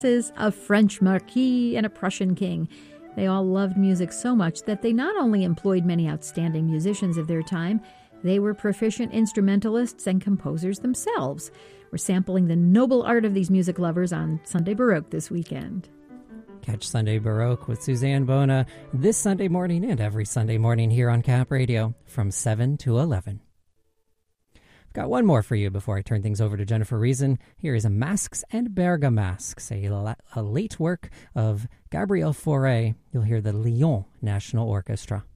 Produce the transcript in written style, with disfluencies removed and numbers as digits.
a French marquis, and a Prussian king. They all loved music so much that they not only employed many outstanding musicians of their time, they were proficient instrumentalists and composers themselves. We're sampling the noble art of these music lovers on Sunday Baroque this weekend. Catch Sunday Baroque with Suzanne Bona this Sunday morning and every Sunday morning here on Cap Radio from 7 to 11. Got one more for you before I turn things over to Jennifer Reason. Here is a Masques and Bergamasques, a late work of Gabriel Fauré. You'll hear the Lyon National Orchestra.